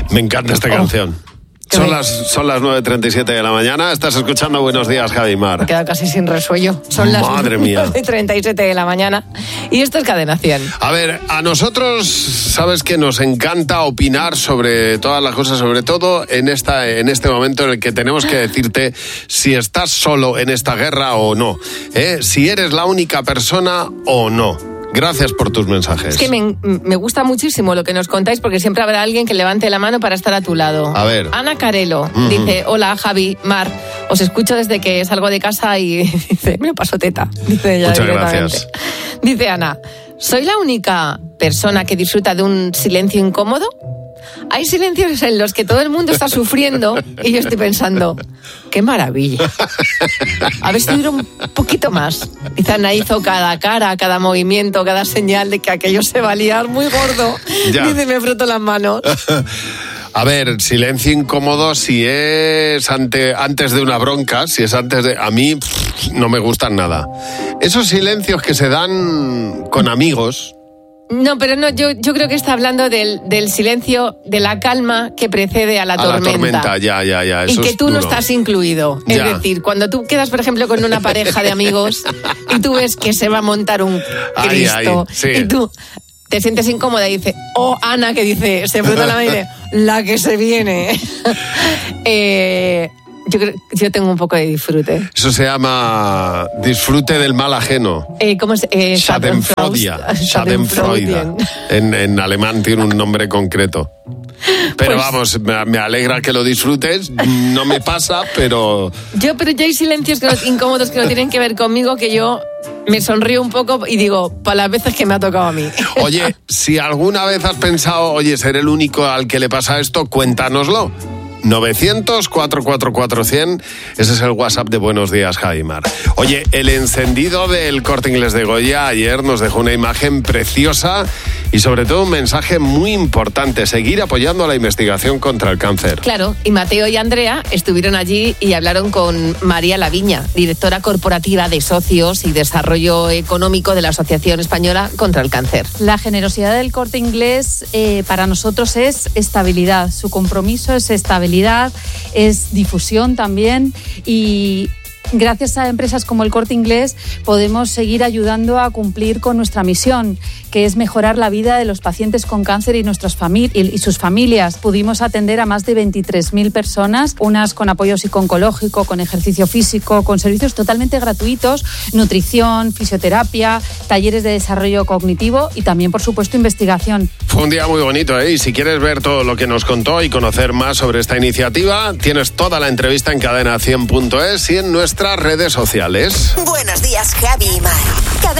Me encanta esta canción. Son las 9:37 de la mañana. Estás escuchando Buenos Días, Javi Mar. Me he quedado casi sin resuello. Son las 9:37 de la mañana. Y esto es Cadena 100. A ver, a nosotros, sabes que nos encanta opinar sobre todas las cosas, sobre todo en este momento en el que tenemos que decirte si estás solo en esta guerra o no. Si eres la única persona o no. Gracias por tus mensajes. Es que me gusta muchísimo lo que nos contáis, porque siempre habrá alguien que levante la mano para estar a tu lado. A ver. Ana Carelo dice: hola, Javi, Mar, os escucho desde que salgo de casa y dice, me paso teta. Dice ella. Muchas gracias. Dice Ana: ¿soy la única persona que disfruta de un silencio incómodo? Hay silencios en los que todo el mundo está sufriendo y yo estoy pensando, ¡qué maravilla! A ver si dura un poquito más. Dice Ana: hizo cada cara, cada movimiento, cada señal de que aquello se va a liar muy gordo. Ya. Dice: me froto las manos. A ver, silencio incómodo si es antes de una bronca, si es antes de... A mí no me gustan nada. Esos silencios que se dan con amigos... No, pero no, yo creo que está hablando del silencio, de la calma que precede a la tormenta. A la tormenta, ya. Eso y que tú no estás incluido. Ya. Es decir, cuando tú quedas, por ejemplo, con una pareja de amigos y tú ves que se va a montar un Cristo sí. Y tú te sientes incómoda y dices, Ana, que dice, se frota la mano y dice, la que se viene. Yo tengo un poco de disfrute. Eso se llama disfrute del mal ajeno. ¿Cómo es? Schadenfreude. En alemán tiene un nombre concreto. Pero pues, vamos, me alegra que lo disfrutes. No me pasa, pero... Yo hay silencios incómodos que no tienen que ver conmigo, que yo me sonrío un poco y digo, para las veces que me ha tocado a mí. Oye, si alguna vez has pensado, ser el único al que le pasa esto, cuéntanoslo. 900-444-100, ese es el WhatsApp de Buenos Días, Javi Mar. Oye, el encendido del Corte Inglés de Goya ayer nos dejó una imagen preciosa y sobre todo un mensaje muy importante: seguir apoyando la investigación contra el cáncer. Claro, y Mateo y Andrea estuvieron allí y hablaron con María Laviña, directora corporativa de Socios y Desarrollo Económico de la Asociación Española contra el Cáncer. La generosidad del Corte Inglés para nosotros es estabilidad, su compromiso es estabilidad, es difusión también, y gracias a empresas como el Corte Inglés podemos seguir ayudando a cumplir con nuestra misión, que es mejorar la vida de los pacientes con cáncer y sus familias. Pudimos atender a más de 23.000 personas, unas con apoyo psico-oncológico, con ejercicio físico, con servicios totalmente gratuitos, nutrición, fisioterapia, talleres de desarrollo cognitivo y también, por supuesto, investigación. Fue un día muy bonito, y si quieres ver todo lo que nos contó y conocer más sobre esta iniciativa, tienes toda la entrevista en cadena100.es y en nuestras redes sociales. Buenos días, Javi y Mar.